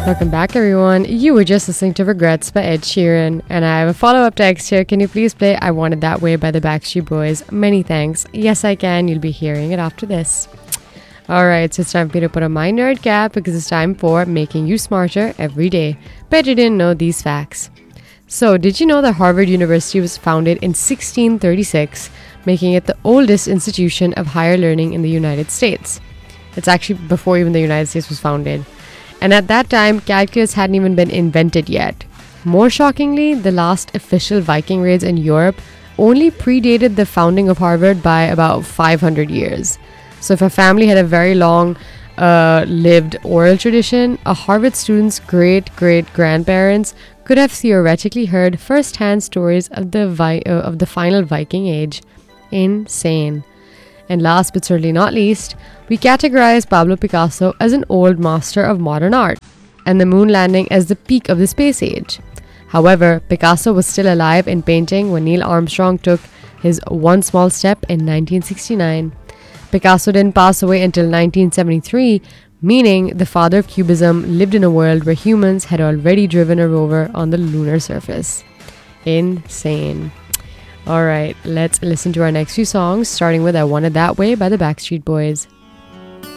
Welcome back, everyone. You were just listening to Regrets by Ed Sheeran, and I have a follow-up text here. Can you please play I Want It That Way by the Backstreet Boys? Many thanks. Yes, I can. You'll be hearing it after this. Alright, so it's time for me to put on my nerd cap because it's time for making you smarter every day. Bet you didn't know these facts. So, did you know that Harvard University was founded in 1636, making it the oldest institution of higher learning in the United States? It's actually before even the United States was founded. And at that time, calculus hadn't even been invented yet. More shockingly, the last official Viking raids in Europe only predated the founding of Harvard by about 500 years. So if a family had a very long lived oral tradition, a Harvard student's great-great-grandparents could have theoretically heard first-hand stories of the final Viking age. Insane. And last but certainly not least, we categorize Pablo Picasso as an old master of modern art, and the moon landing as the peak of the space age. However, Picasso was still alive in painting when Neil Armstrong took his one small step in 1969. Picasso didn't pass away until 1973, meaning the father of Cubism lived in a world where humans had already driven a rover on the lunar surface. Insane. Alright, let's listen to our next few songs, starting with I Want It That Way by the Backstreet Boys.